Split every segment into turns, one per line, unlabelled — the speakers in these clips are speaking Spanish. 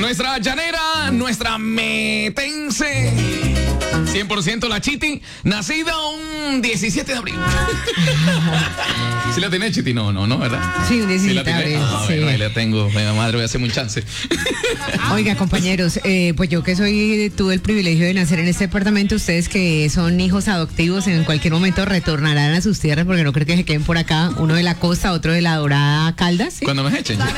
Nuestra llanera, nuestra metense, 100% la Chiti, nacida un 17 de abril. ¿Sí la tenés, Chiti? No, ¿verdad?
Sí, un 17 de abril.
Sí. Bueno, ahí la tengo. Mi madre, voy a hacerme un chance.
Oiga, compañeros, pues yo que tuve el privilegio de nacer en este departamento, ustedes que son hijos adoptivos, en cualquier momento retornarán a sus tierras, porque no creo que se queden por acá, uno de la costa, otro de la Dorada Caldas, ¿sí?
Cuando me echen.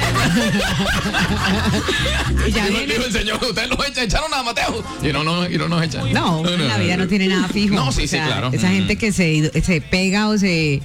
Y ya
dijo el señor, ustedes los echaron a Mateo. Y no nos echan.
No, en la vida no tiene nada fijo.
No, sí, claro.
Esa gente que se pega o se...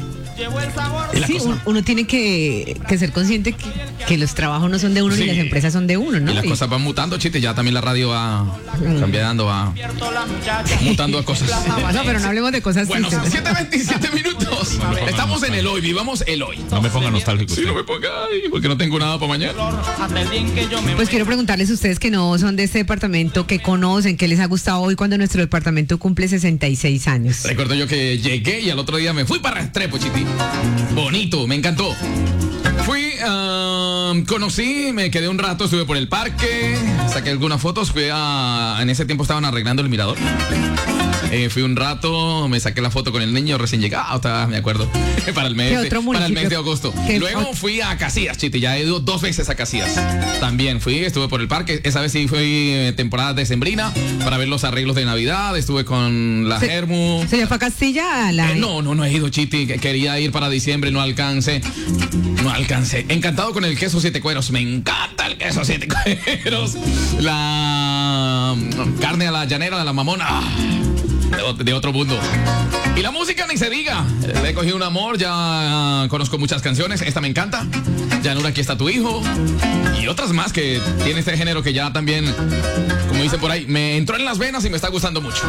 Sí, uno tiene que ser consciente que los trabajos no son de uno, sí, ni las empresas son de uno, ¿no?
Y las cosas van mutando, Chiste, ya también la radio va cambiando, va mutando a cosas.
No, pero no hablemos de cosas.
Bueno, 7:27 minutos. Estamos en el hoy, vivamos el hoy.
No me ponga nostálgico.
Sí, no me ponga, porque no tengo nada para mañana.
Pues quiero preguntarles a ustedes que no son de este departamento, que conocen, que les ha gustado hoy cuando nuestro departamento cumple 66 años.
Recuerdo yo que llegué y al otro día me fui para Restrepo, Chiti. Bonito, me encantó. Fui, conocí, me quedé un rato, estuve por el parque, saqué algunas fotos, en ese tiempo estaban arreglando el mirador. Fui un rato, me saqué la foto con el niño recién llegado, me acuerdo, para el mes de agosto. Luego fui a Casillas, Chiti, ya he ido 2 veces a Casillas. También estuve por el parque, esa vez sí fui temporada decembrina para ver los arreglos de Navidad, estuve con la Germu.
¿Se fue a Castilla?
No he ido, Chiti, quería ir para diciembre, no alcancé. Encantado con el queso 7 cueros, me encanta el queso 7 cueros. La carne a la llanera, de la mamona. De otro mundo. Y la música ni se diga. Le he cogido un amor, ya conozco muchas canciones. Esta me encanta. Llanura, aquí está tu hijo. Y otras más que tiene este género que ya también, como dicen por ahí, me entró en las venas y me está gustando mucho.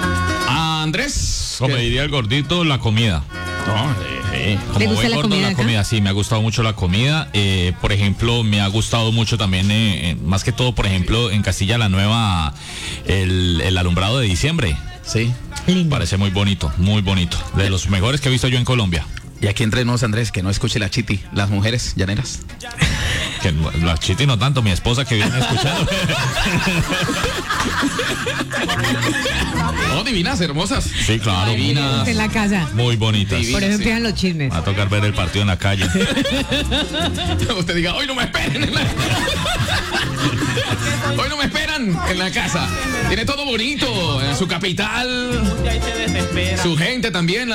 Andrés.
Como diría el gordito, la comida. Como
¿Le gusta la comida?
Sí, me ha gustado mucho la comida. Por ejemplo, me ha gustado mucho también, más que todo, por ejemplo, en Castilla la Nueva, el alumbrado de diciembre.
Sí.
Lindo.
Parece muy bonito, de los mejores que he visto yo en Colombia.
Y aquí entre nos, Andrés, que no escuche la Chiti, las mujeres llaneras.
Que la Chiti no tanto, mi esposa que viene escuchando.
No, divinas, hermosas.
Sí, claro.
Divinas.
En la casa.
Muy bonitas.
Por eso empiezan los chismes.
Va a tocar ver el partido en la calle.
Usted diga, hoy no me esperen hoy no me esperan en la casa. Tiene todo bonito, en su capital, su gente también,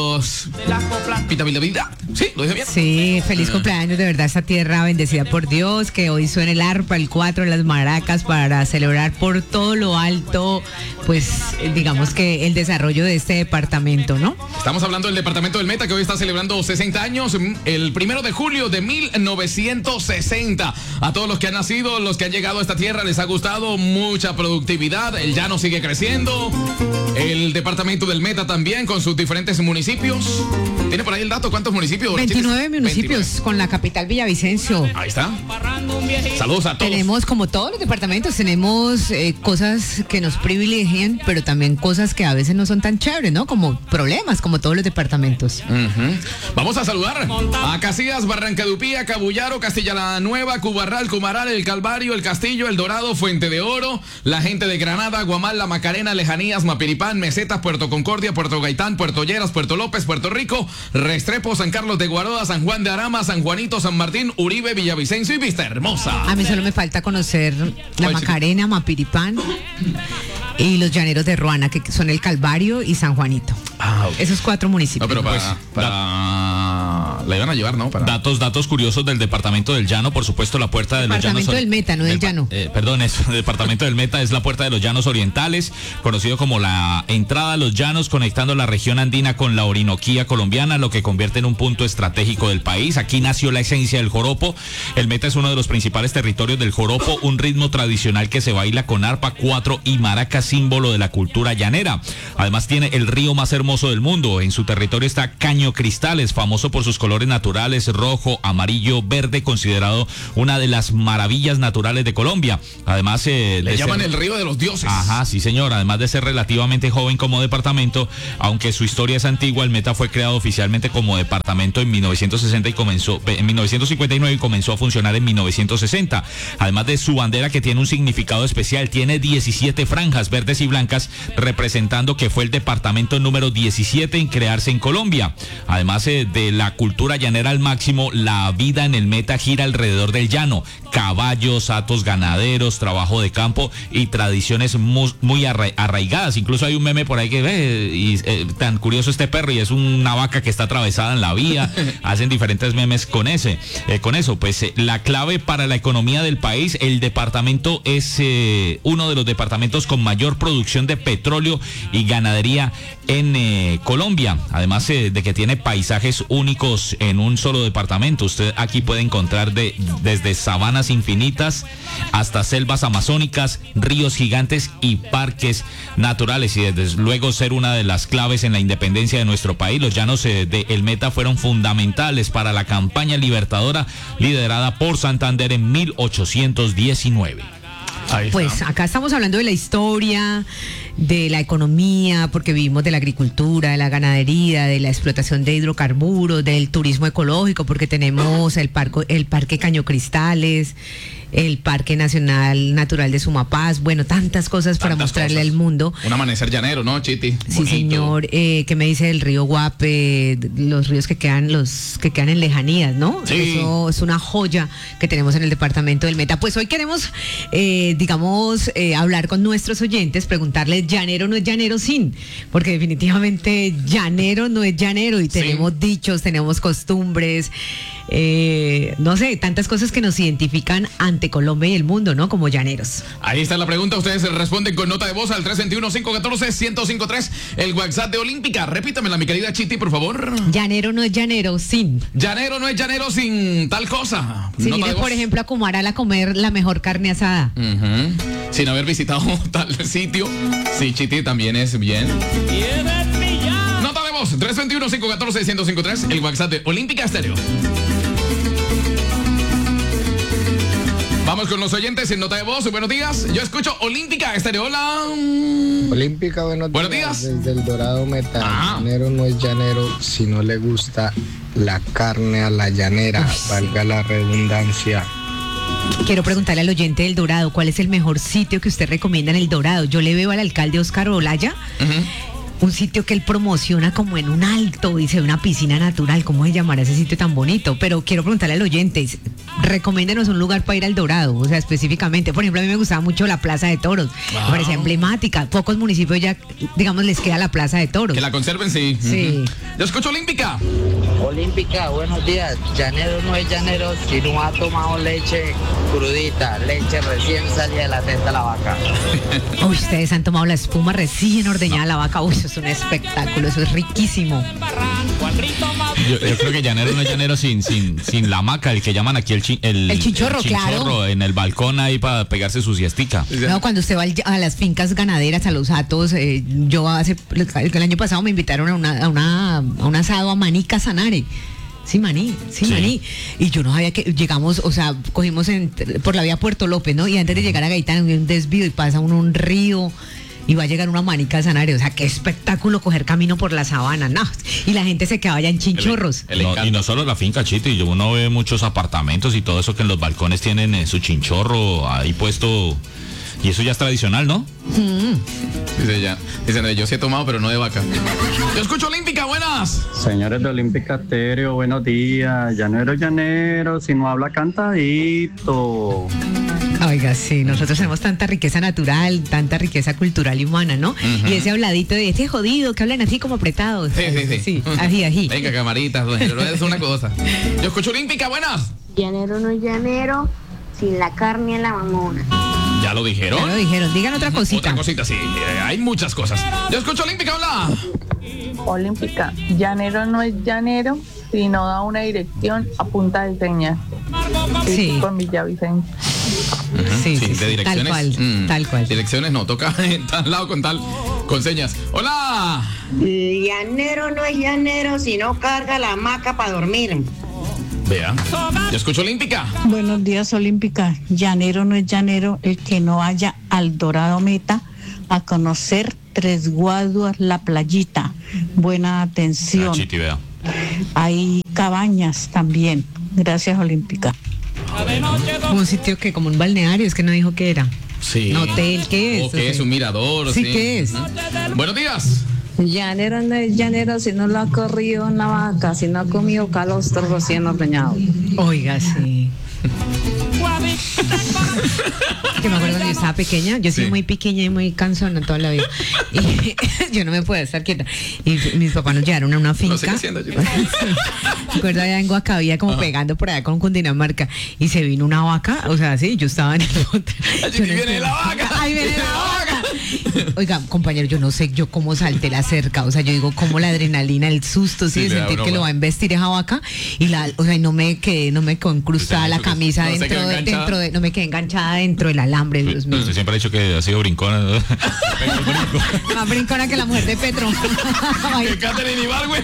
Vida. Sí, lo dije bien.
Sí, feliz cumpleaños, de verdad, esta tierra bendecida por Dios, que hoy suene el arpa, el 4, las maracas, para celebrar por todo lo alto, pues digamos que el desarrollo de este departamento, ¿no?
Estamos hablando del departamento del Meta, que hoy está celebrando 60 años, el 1 de julio de 1960. A todos los que han nacido, los que han llegado a esta tierra, les ha gustado, mucha productividad, el llano sigue creciendo, el departamento del Meta también, con sus diferentes municipios. ¿Tiene por ahí el dato? ¿Cuántos municipios?
29 municipios, 29. Con la capital Villavicencio.
Ahí está. Saludos a todos.
Tenemos, como todos los departamentos, tenemos cosas que nos privilegian, pero también cosas que a veces no son tan chéveres, ¿no? Como problemas, como todos los departamentos.
Vamos a saludar a Casillas, Barrancadupía, Cabullaro, Castilla la Nueva, Cubarral, Cumaral, El Calvario, El Castillo, El Dorado, Fuente de Oro, la gente de Granada, Guamal, La Macarena, Lejanías, Mapiripán, Mesetas, Puerto Concordia, Puerto Gaitán, Puerto Lleras, Puerto López, Puerto Rico, Restrepo, San Carlos de Guaroa, San Juan de Arama, San Juanito, San Martín, Uribe, Villavicencio y Vista Hermosa.
A mí solo me falta conocer La Macarena, Mapiripán y los llaneros de Ruana, que son El Calvario y San Juanito. Okay. Esos 4 municipios.
No, pero la iban a llevar, ¿no?
Datos curiosos del departamento del Llano, por supuesto, la puerta de los Llanos.
Departamento del Meta, no del Llano.
Perdón, el departamento del Meta es la puerta de los Llanos Orientales, conocido como la entrada a los Llanos, conectando la región andina con la Orinoquía colombiana, lo que convierte en un punto estratégico del país. Aquí nació la esencia del joropo. El Meta es uno de los principales territorios del joropo, un ritmo tradicional que se baila con arpa, 4 y maracas, símbolo de la cultura llanera. Además tiene el río más hermoso del mundo. En su territorio está Caño Cristales, famoso por sus colores colores naturales, rojo, amarillo, verde, considerado una de las maravillas naturales de Colombia. Además,
le llaman el río de los dioses.
Ajá, sí señor, además de ser relativamente joven como departamento, aunque su historia es antigua, el Meta fue creado oficialmente como departamento en 1960 y en 1959 y comenzó a funcionar en 1960. Además de su bandera, que tiene un significado especial, tiene 17 franjas verdes y blancas, representando que fue el departamento número 17 en crearse en Colombia. Además de la cultura llanera al máximo, la vida en el Meta gira alrededor del llano: caballos, hatos ganaderos, trabajo de campo y tradiciones muy arraigadas. Incluso hay un meme por ahí que tan curioso este perro, y es una vaca que está atravesada en la vía. Hacen diferentes memes con eso. Pues la clave para la economía del país, el departamento es uno de los departamentos con mayor producción de petróleo y ganadería en Colombia. Además de que tiene paisajes únicos en un solo departamento. Usted aquí puede encontrar desde sabanas infinitas hasta selvas amazónicas, ríos gigantes y parques naturales, y desde luego ser una de las claves en la independencia de nuestro país. Los llanos de El Meta fueron fundamentales para la campaña libertadora liderada por Santander en 1819.
Pues acá estamos hablando de la historia, de la economía, porque vivimos de la agricultura, de la ganadería, de la explotación de hidrocarburos, del turismo ecológico, porque tenemos el Parque Caño Cristales, el Parque Nacional Natural de Sumapaz, bueno, tantas cosas para mostrarle al mundo.
Un amanecer llanero, ¿no, Chiti?
Sí, bonito. Señor, ¿qué me dice del río Guape, los ríos que quedan en lejanías, ¿no?
Sí.
Eso es una joya que tenemos en el departamento del Meta. Pues hoy queremos, hablar con nuestros oyentes, preguntarles, ¿llanero no es llanero sin? Porque definitivamente llanero no es llanero, y tenemos dichos, tenemos costumbres, no sé, tantas cosas que nos identifican ante Colombia y el mundo, ¿no? Como llaneros.
Ahí está la pregunta, ustedes responden con nota de voz al 321-514-1053, el WhatsApp de Olímpica. Repítamela, mi querida Chiti, por favor.
Llanero no es llanero sin.
Llanero no es llanero sin tal cosa.
Sin ir, por ejemplo, a Comaral a comer la mejor carne asada.
Sin haber visitado tal sitio. Sí, Chiti, también es bien. Nota de voz, 321-514-1053, el WhatsApp de Olímpica Estéreo. Vamos con los oyentes en nota de voz. Buenos días. Yo escucho Olímpica Estéreo. Hola.
Olímpica, buenos días. Desde El Dorado Meta. Llanero no es llanero si no le gusta la carne a la llanera. Valga la redundancia.
Quiero preguntarle al oyente del Dorado, ¿cuál es el mejor sitio que usted recomienda en El Dorado? Yo le veo al alcalde Oscar Olaya. Un sitio que él promociona como en un alto, dice, una piscina natural. ¿Cómo se llamará ese sitio tan bonito? Pero quiero preguntarle al oyente, recomiéndenos un lugar para ir al Dorado, o sea, específicamente. Por ejemplo, a mí me gustaba mucho la Plaza de Toros, me parecía emblemática. Pocos municipios ya, digamos, les queda la Plaza de Toros.
Que la conserven, sí.
Sí.
Yo escucho Olímpica.
Olímpica, buenos días. Llanero no es llanero si no ha tomado leche crudita, leche recién salida de la testa de la vaca.
Uy, ustedes han tomado la espuma recién ordeñada de la vaca. Uy, eso es un espectáculo, eso es riquísimo.
Yo creo que llanero no es llanero sin la hamaca, el que llaman aquí el
chinchorro, claro.
En el balcón ahí para pegarse su siestica.
No, cuando usted va a las fincas ganaderas, a los hatos, yo el año pasado me invitaron a un asado a Maní Casanare. Sí, Maní. Y yo no sabía que llegamos, o sea, cogimos por la vía Puerto López, ¿no? Y antes de llegar a Gaitán, un desvío y pasa un río. Y va a llegar una Maní Casanare, o sea, qué espectáculo coger camino por la sabana, no. Y la gente se quedaba allá en chinchorros.
Y no solo la finca, Chito, y uno ve muchos apartamentos y todo eso que en los balcones tienen su chinchorro ahí puesto. Y eso ya es tradicional, ¿no?
Dicen, yo sí he tomado, pero no de vaca. Yo escucho Olímpica, buenas.
Señores de Olímpica Estéreo, buenos días. Llanero, si no habla cantadito.
Oiga, sí, nosotros tenemos tanta riqueza natural, tanta riqueza cultural y humana, ¿no? Y ese habladito de ese jodido, que hablan así como apretados.
Sí.
Ají.
Venga, camaritas, es una cosa. Yo escucho Olímpica, buenas.
Llanero no es llanero sin la carne a la mamona.
¿Ya lo dijeron?
Digan otra cosita.
Otra cosita, sí, hay muchas cosas. Yo escucho Olímpica, hola.
Olímpica, llanero no es llanero si no da una dirección a punta de señas.
Sí.
Con Villavicencio.
Sí,
de direcciones.
Tal cual.
Direcciones no, toca tal lado con señas. ¡Hola!
Llanero no es llanero si no carga la hamaca para dormir.
Vea, yo escucho Olímpica.
Buenos días, Olímpica. Llanero no es llanero el que no vaya al Dorado Meta a conocer Tres Guaduas, la playita. Buena atención.
Chiti, vea.
Hay cabañas también. Gracias, Olímpica.
Un sitio que como un balneario, es que no dijo qué era.
Sí.
Un hotel, ¿qué es?
¿O qué es? ¿Un mirador?
Sí, ¿qué es?
Buenos días.
Llanero no es llanero si no lo ha corrido una vaca, si no ha comido calostros recién ordeñados.
Oiga, sí. Que me acuerdo cuando yo estaba pequeña, yo soy muy pequeña y muy cansona toda la vida. Y yo no me puedo estar quieta. Y mis papás nos llevaron a una finca.
Lo sigue siendo yo.
Me acuerdo allá en Guacavía, como pegando por allá con Cundinamarca. Y se vino una vaca, o sea, sí, yo estaba en el bote.
Allí viene la vaca.
Ahí viene la vaca. Oiga, compañero, yo no sé yo cómo salté la cerca. O sea, yo digo, como la adrenalina, el susto, sí, de sentir que lo va a embestir esa vaca. Y o sea, no me quedé incrustada la camisa no me quedé enganchada dentro del alambre, Dios mío.
Usted siempre ha dicho que ha sido brincona.
Más brincona que la mujer de Petro.
Que Catherine Ibargüen.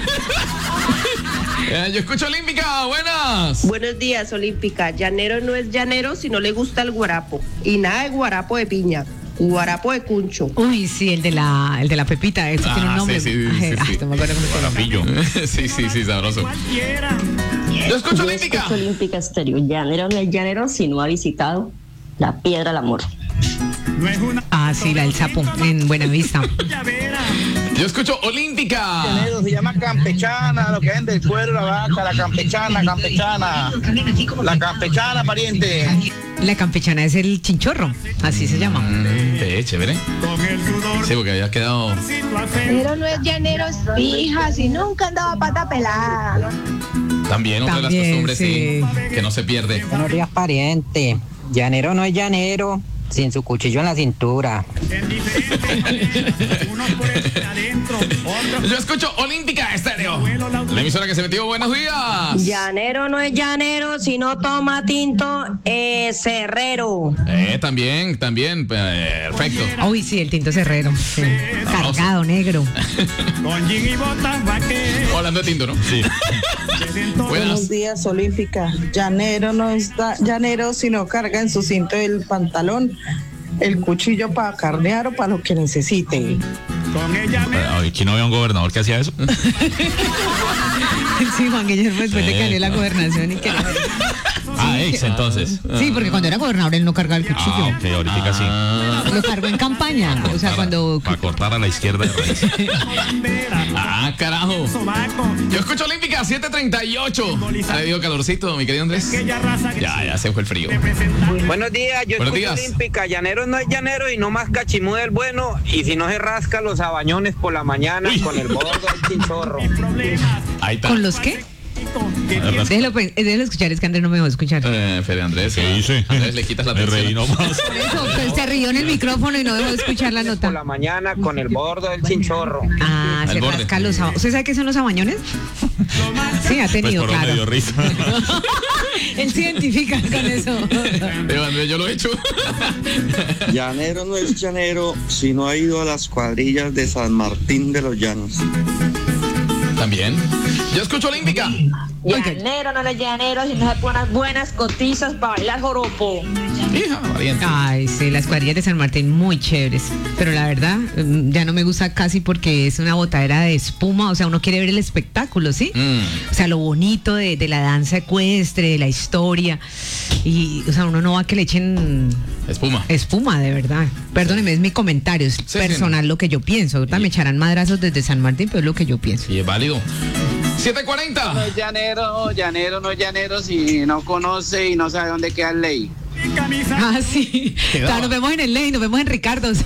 Yo escucho Olímpica, buenas.
Buenos días, Olímpica. Llanero no es llanero si no le gusta el guarapo. Y nada de guarapo de piña. Guarapo de cuncho.
Uy, sí, el de la Pepita, eso tiene un nombre.
Sí.
No me acuerdo cómo se llama.
Sí, sabroso. Yo escucho Olímpica.
Escucho Olímpica Estéreo. Llanero no es llanero si no ha visitado la Piedra del Amor.
Sí, la del Sapo, en Buenavista.
Yo escucho Olímpica.
Se llama campechana, lo que vende el cuero, la vaca, la campechana. La campechana, pariente.
La campechana es el chinchorro, así se llama.
Chévere. Sí, porque había quedado.
Llanero no es llanero, fija, si nunca andaba pata pelada.
También otra de las costumbres, sí, que no se pierde.
Buenos días, pariente. Llanero no es llanero sin su cuchillo en la cintura.
Yo escucho Olímpica Estéreo, la emisora que se metió. Buenos días.
Llanero no es llanero si no toma tinto, cerrero.
También, perfecto.
Uy, sí, el tinto cerrero. Sí. Cargado, negro.
Hablando de tinto, ¿no?
Sí.
Buenos días, Olímpica. Llanero no es llanero si no carga en su cinto el pantalón el cuchillo para carnear o para lo que necesite.
Aquí no había un gobernador que hacía eso.
Sí, Juan Guillermo, después de que salió la gobernación y que...
Ex, entonces.
Sí, porque cuando era gobernador él no cargaba el cuchillo.
Ok, ahorita sí.
Lo cargó en campaña, o sea, cuando...
Para cortar a la izquierda de raíz.
Carajo. Yo escucho Olímpica, 7:38. Le dio calorcito, mi querido Andrés. Ya se fue el frío.
Buenos días, yo escucho Olímpica. Llanero no es llanero y no más cachimuda el bueno. Y si no se rasca los abañones por la mañana con el bordo del chinchorro.
Ahí está.
¿Con los qué? Déjelo escuchar, es que Andrés no me va a escuchar.
Fede Andrés.
¿Qué dice?
Andrés, le quitas la atención.
Por eso, se rió en el micrófono y no dejó de escuchar la nota.
Por la mañana con el bordo del chinchorro.
Se rasca los abañones. ¿Usted sabe qué son los abañones? Sí, ha tenido,
pues
claro.
Me dio risa.
Él se identifica con eso.
Andrés, yo lo he hecho.
Llanero no es llanero si no ha ido a las cuadrillas de San Martín de los Llanos.
También. Yo escucho Olímpica.
Llanero no es llanero si no se pone unas buenas cotizas para bailar joropo.
Hija, valiente.
Ay, sí, las cuadrillas de San Martín muy chéveres. Pero la verdad, ya no me gusta casi porque es una botadera de espuma. O sea, uno quiere ver el espectáculo, ¿sí? O sea, lo bonito de la danza ecuestre, de la historia. Y, o sea, uno no va a que le echen... Espuma, de verdad. Perdóneme, es mi comentario. Es personal lo que yo pienso. Ahorita me echarán madrazos desde San Martín, pero es lo que yo pienso.
Y es válido. 7:40.
No es llanero no es llanero si no conoce y no sabe dónde queda el ley.
Sí. Claro, nos vemos en el ley, nos vemos en Ricardo's.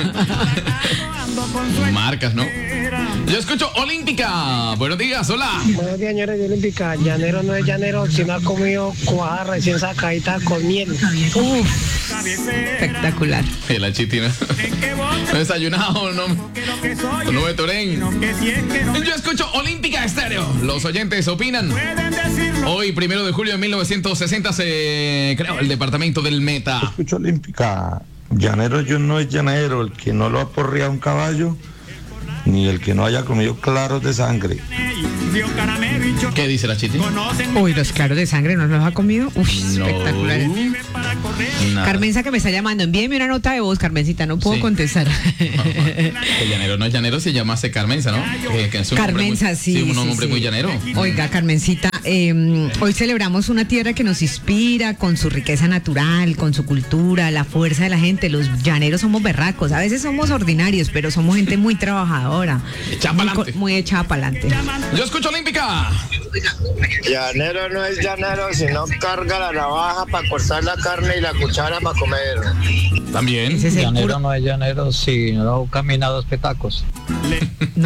Marcas, ¿no? Yo escucho Olímpica. Buenos días, hola.
Buenos días, señores de Olímpica. Llanero no es llanero si no ha comido cuaja recién sacadita con miel.
Espectacular.
La chitina. No he desayunado, no me torén. Yo escucho Olímpica Estéreo. Los oyentes opinan. Hoy, 1 de julio de 1960, se creó el departamento del Meta.
Escucho Olímpica. Llanero yo no es llanero, el que no lo ha porreado un caballo, ni el que no haya comido claros de sangre.
¿Qué dice la Chiti?
Uy, los claros de sangre no los ha comido. Uf,
no.
Espectacular. Nada. Carmenza que me está llamando, envíeme una nota de voz, Carmencita, no puedo contestar.
El llanero no es llanero, se llamase Carmenza, ¿no? Que es un
Carmenza,
muy, sí, un hombre muy llanero.
Oiga, Carmencita, hoy celebramos una tierra que nos inspira con su riqueza natural, con su cultura, la fuerza de la gente. Los llaneros somos berracos, a veces somos ordinarios, pero somos gente muy trabajadora. Muy echada para adelante.
Yo escucho Olímpica.
Llanero no es llanero, sino carga la navaja para cortar la carne y la cuchara para comer.
También.
Llanero no es llanero, sino camina 2 petacos.